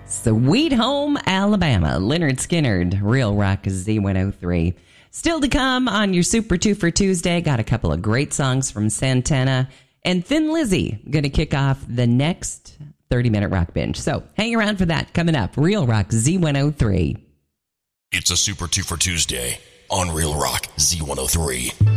Sweet Home Alabama. Leonard Skinnard, Real Rock Z103. Still to come on your Super 2 for Tuesday. Got a couple of great songs from Santana. And Thin Lizzy going to kick off the next 30-minute rock binge. So hang around for that. Coming up, Real Rock Z103. It's a Super 2 for Tuesday on Real Rock Z103.